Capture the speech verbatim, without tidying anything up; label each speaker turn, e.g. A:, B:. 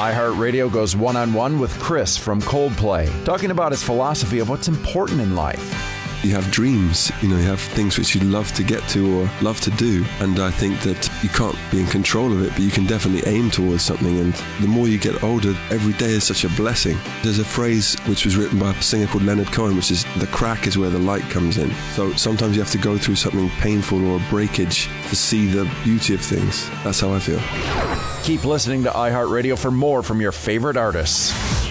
A: iHeartRadio goes one-on-one with Chris from Coldplay, talking about his philosophy of what's important in life.
B: You have dreams, you know, you have things which you love to get to or love to do. And I think that you can't be in control of it, but you can definitely aim towards something. And the more you get older, every day is such a blessing. There's a phrase which was written by a singer called Leonard Cohen, which is, the crack is where the light comes in. So sometimes you have to go through something painful or a breakage to see the beauty of things. That's how I feel.
A: Keep listening to iHeartRadio for more from your favorite artists.